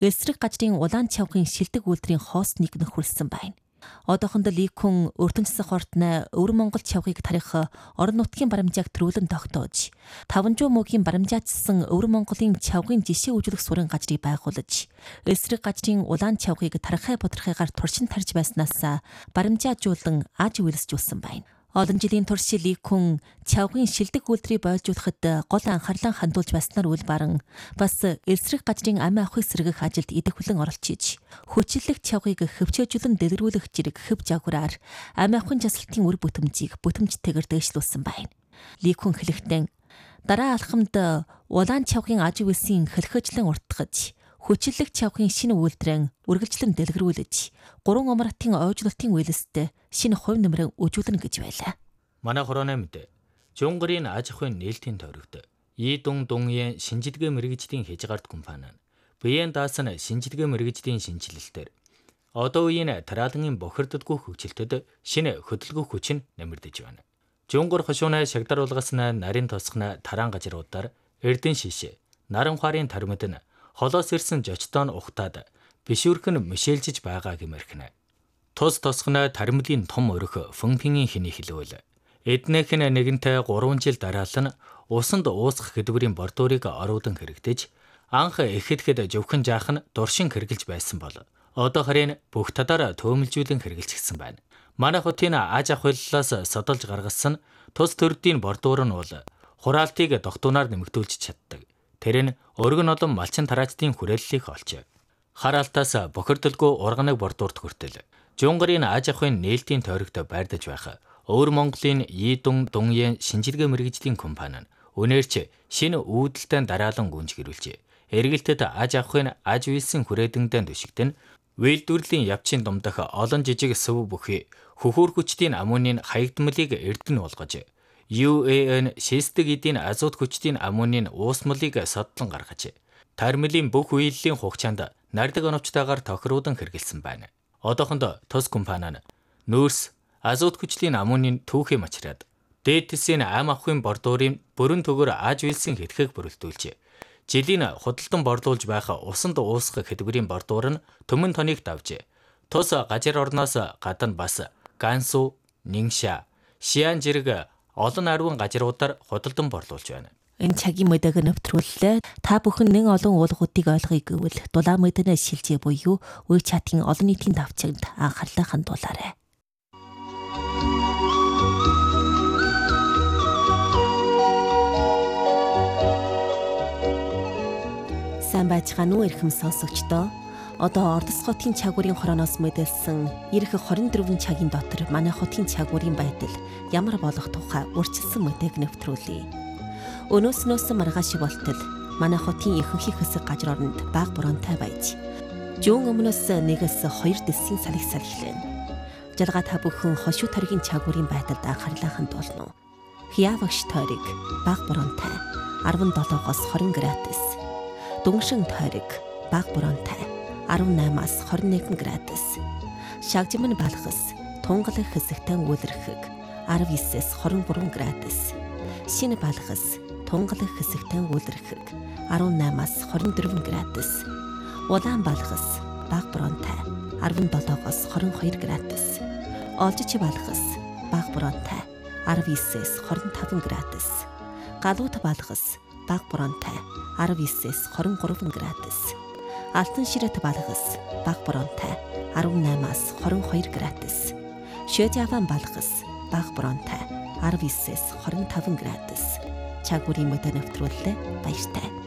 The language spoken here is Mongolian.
Элсрэг гажрын улаан чавхын шилдэг үйлдвэрийн хоосныг нөхөрлсөн байна. Одоохондоо Ли Кун ертөнцийн хортны Өвөр Монгол чавхыг тарих орон нутгийн баримжааг төрүүлэн тогтоож 500 мөгийн баримжаачсан Өвөр Монголын чавхын жишээ үзүүлэх сурын гажрыг байгуулж элсрэг гажрын улаан чавхыг тархай бодрохыгаар туршин тарж байснаас баримжаажуулан аж үйлсжүүлсэн байна. Олон жилийн турш Ли Кун чавхын шилдэг үйлдвэрийг бойлжуулахад гол анхаарлаа хандуулж байснаар үл баран бас элсрэг гажрын амиа авахыг сэргэх ажилд идэвхлэн оролцож хүчлэг чавхыг хөвчөөжлөн дэлгэрүүлэх зэрэг хөв жагвараар амиа авахын жасалтын үр бүтэмжийг бүтэмжтэйгээр дэвшлүүлсэн байна. Ли Кун хэлэхдээ дараа алхамд улаан чавхын аж үйлсийн хөлхөжлөн уртгаж хүчлэг чавхын шинэ үйлдвэрэн үргэлжлэн дэлгэрүүлж 3 омратын ойжлолтын үйлстэй шинэ хувь нэмрэн үжүүлнэ гэж байлаа. Манай хорооны мэд Жунгарын аж ахуйн нээлтийн тойрогт Идун Дуньян шинжилгээ мэргэжлийн хязгаарт компани нь биеийн даасан шинжилгээ мэргэжлийн шинжилэлтээр одоо үеийн тараалангийн бохирддаггүй хөгжилтөд шинэ хөдөлгөөх хүч нь нэмэгдэж байна. Жунгар хошууны шагдар улгасны нарийн тосгоны тараан гажруудаар эрдэн шишээ, наран ухаарын тармид нь холоос ирсэн жочтон ухтаад бишүүрхэн мишэлжиж байгаа гэмэрхнэ. Тус тосгоны тармидын том өрөх Фэнпингийн хэний хэлвэл эднийх нь нэгэнтээ 3 жил дараалан усанд уусгах хөдөлгөөний бордуурыг оруудан хэрэгдэж анх ихэдхэд зөвхөн жаах нь дуршин хэрэгжилж байсан бол одоо харин бүх татаар төөмөлжүүлэн хэрэгжилчихсэн байна. Манай хотын аж ахуйллаас содолж гаргасан тус төрдийн бордуур нь бол хураалтыг тогтуунаар нэмэгдүүлж чаддаг. Тэр нь өргөн олон малчин тараачдын хүрээллийг олж хараалтаас бохирдолгүй урганаг бордуурт хүртэл Жунгарын аж ахуйн нээлтийн тойрогт байрдаж байх Өвөр Монголын Идун Дуньян шинжилгээ мэргэжлийн компани нь өнөөрч шинэ үүдэлтэй дараалан гүнж гэрүүлж эргэлтэд аж ахуйн аж үйлсийн хүрээдэндээ төшигдөн үйлдвэрлэлийн явцын дундах олон жижиг сүв бүхий хөхүүр хүчтийн аммонийн хаягдмалыг эрдэнэ болгож UAN шистэг эдийн азот хүчтийн аммонийн уусмалыг соддлон гаргаж тармилийн бүх үйллийн хугацаанд нардаг оновчтойгоор тохируудан хэрэгэлсэн байна. Одоохондоо тус компани нь нөөц азот хүчлийн аммонийн түүхий мачраад дээдсийн ам авахын бордуурын бүрэн төгөр аж үйлсийн хэдхэг бүрэлдүүлж жилийн худалдан борлуулж байх усанд уусгах хөдөлгөөний бордуур нь төмөн тоныг давж тус гажир орноос гадна бас Гансу, Нингша, Шиан зэрэг олон арван гажруудаар худалдан борлуулж байна. Энэ цагийн мэдээг нэвтрүүллээ. Та бүхэн нэн олон уулгуудыг ойлгоё гэвэл дулаан мэдэнэ шилжээ буюу үе чатын олон нийтийн давчигд анхаарлаа хандуулаарай. Сайн байцгаана уу эрхэм сонсогчдоо. Одоо Ордос хотын чагуурын хорооноос мэдээлсэн ирэх 24 цагийн дотор манай хотын чагуурын байдал ямар болох тухай урьдчилсан мэдээг нэвтрүүлье. Өнөөснөөс маргааш болтол манай хотын ихэнх хэсэг гажир оронд баг бураантай байж жуун өмнөөс 1-2 дэсийн салхи салхилэн. Жалгаа та бүхэн хошуу таргийн чагуурын байдалд анхаарлаа хандуулна. Хявагш тойрог баг бураантай 17-оос 20 градус. Дүншин тойрог баг бураантай 18-аас 21 градус. Шагжимн балхас тунгалаг хэсэгтэн үлэрхэг 19-с 23 градус. Шинэ балхас тунгалаг хэсэгтэн үлэрхэг 18-аас 24 градус. Улаан балхас баг бураантай 17-оос 22 градус. Олжич балхас баг бураантай 19-с 25 градус. Галуут балхас баг бураантай 19-с 23 градус. Алтан ширэт балхас баг бураантай 18-аас 22 градус. Шөжаван балхас баг бураантай 19-с 25 градус. Чагуурын мэдээ нэвтрүүллээ баяртай.